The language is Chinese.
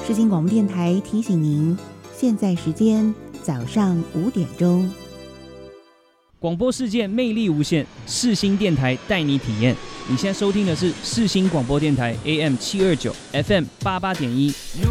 世新广播电台提醒您，现在时间早上5点钟。 广播世界魅力无限，世新电台带你体验。你现在收听的是世新广播电台 AM729 FM88.1。